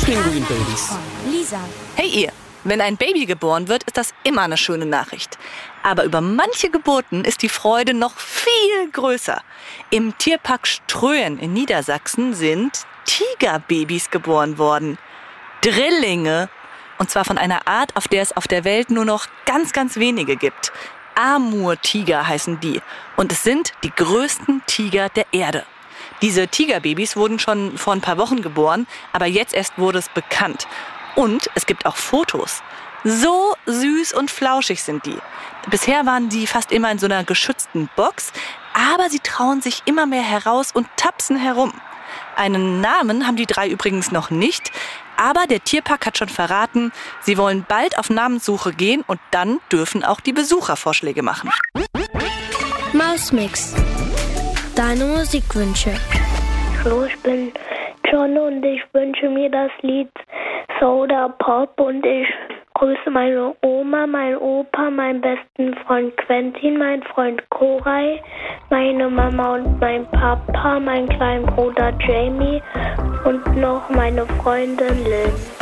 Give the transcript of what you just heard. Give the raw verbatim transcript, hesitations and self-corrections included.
Pinguinbabys. Lisa. Hey ihr, wenn ein Baby geboren wird, ist das immer eine schöne Nachricht. Aber über manche Geburten ist die Freude noch viel größer. Im Tierpark Ströhen in Niedersachsen sind Tigerbabys geboren worden. Drillinge. Und zwar von einer Art, auf der es auf der Welt nur noch ganz, ganz wenige gibt. Amur-Tiger heißen die. Und es sind die größten Tiger der Erde. Diese Tigerbabys wurden schon vor ein paar Wochen geboren, aber jetzt erst wurde es bekannt. Und es gibt auch Fotos. So süß und flauschig sind die. Bisher waren die fast immer in so einer geschützten Box, aber sie trauen sich immer mehr heraus und tapsen herum. Einen Namen haben die drei übrigens noch nicht, aber der Tierpark hat schon verraten, sie wollen bald auf Namenssuche gehen und dann dürfen auch die Besucher Vorschläge machen. Mausmix. Deine Musikwünsche. Hallo, ich bin John und ich wünsche mir das Lied Soda Pop und ich grüße meine Oma, meinen Opa, meinen besten Freund Quentin, meinen Freund Koray, meine Mama und mein Papa, meinen kleinen Bruder Jamie und noch meine Freundin Lynn.